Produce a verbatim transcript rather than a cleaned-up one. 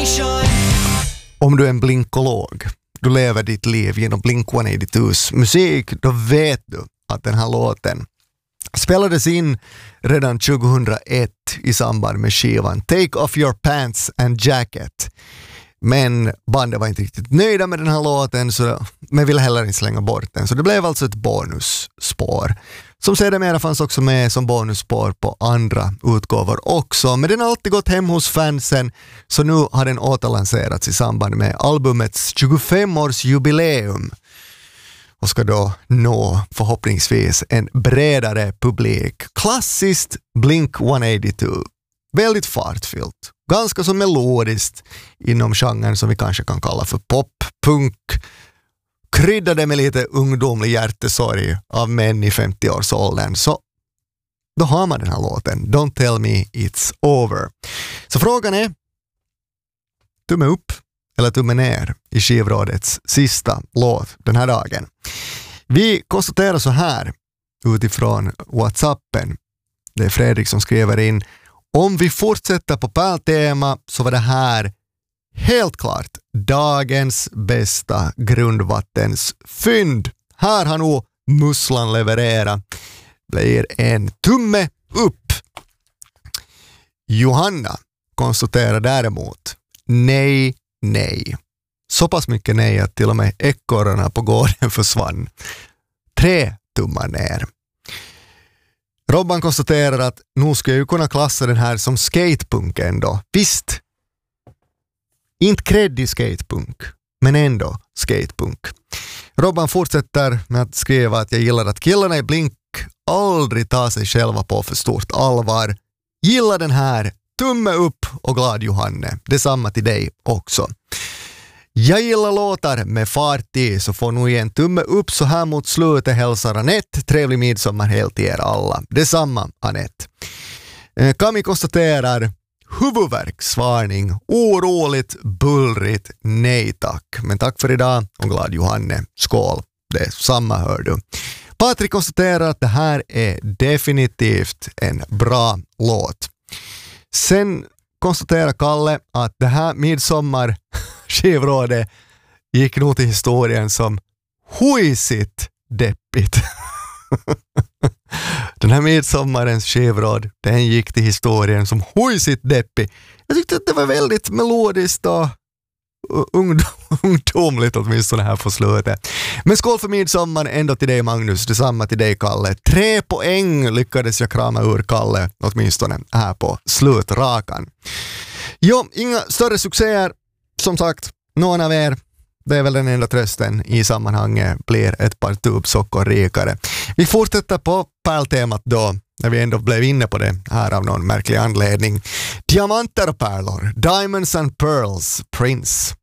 Om du är en blinkolog, du lever ditt liv genom Blink etthundraåttiotvås musik, då vet du att den här låten spelades in redan tjugohundraett i samband med skivan Take Off Your Pants and Jacket. Men bandet var inte riktigt nöjda med den här låten, så, men ville heller inte slänga bort den. Så det blev alltså ett bonusspår. Som sedermera fanns också med som bonusspår på andra utgåvor också. Men den har alltid gått hem hos fansen, så nu har den återlanserats i samband med albumets tjugofem-årsjubileum. Och ska då nå förhoppningsvis en bredare publik. Klassiskt Blink etthundraåttiotvå. Väldigt fartfyllt. Ganska så melodiskt inom genren som vi kanske kan kalla för pop-punk. Kryddade med lite ungdomlig hjärtesorg av män i femtio-årsåldern. Så då har man den här låten. Don't tell me it's over. Så frågan är, tumme upp eller tumme ner i skivrådets sista låt den här dagen. Vi konstaterar så här utifrån WhatsAppen. Det är Fredrik som skriver in: om vi fortsätter på pärltema så var det här helt klart dagens bästa grundvattensfynd. Här har nog musslan levererat. Blir en tumme upp. Johanna konstaterar däremot nej, nej. Så pass mycket nej att till och med ekorrarna på gården försvann. Tre tummar ner. Robban konstaterar att nu ska jag ju kunna klassa den här som skatepunk ändå. Visst, inte kreddig skatepunk, men ändå skatepunk. Robban fortsätter med att skriva att jag gillar att killarna i Blink aldrig tar sig själva på för stort allvar. Gillar den här, tumme upp och glad Johanne. Detsamma till dig också. Jag gillar låtar med fart i, så får nog en tumme upp så här mot slutet, hälsar Anette. Trevlig midsommar helt till er alla. Detsamma Anette. Kami konstaterar huvudvärksvarning, oroligt, bullrigt, nej tack. Men tack för idag och glad Johanne. Skål, det är samma hör du. Patrik konstaterar att det här är definitivt en bra låt. Sen konstaterar Kalle att det här midsommar skivrådet gick nog till historien som huisigt deppigt. Den här midsommarens skivråd, den gick till historien som huisigt deppig. Jag tyckte att det var väldigt melodiskt och ungdomligt åtminstone här på slutet. Men skål för midsommar ändå till dig Magnus, detsamma till dig Kalle. Tre poäng lyckades jag krama ur Kalle åtminstone här på slutrakan. Jo, inga större succéer. Som sagt, någon av er, det är väl den enda trösten i sammanhanget, blir ett par tubsockor rikare. Vi fortsätter på pärltemat då, när vi ändå blev inne på det här av någon märklig anledning. Diamanter och pärlor, Diamonds and Pearls, Prince.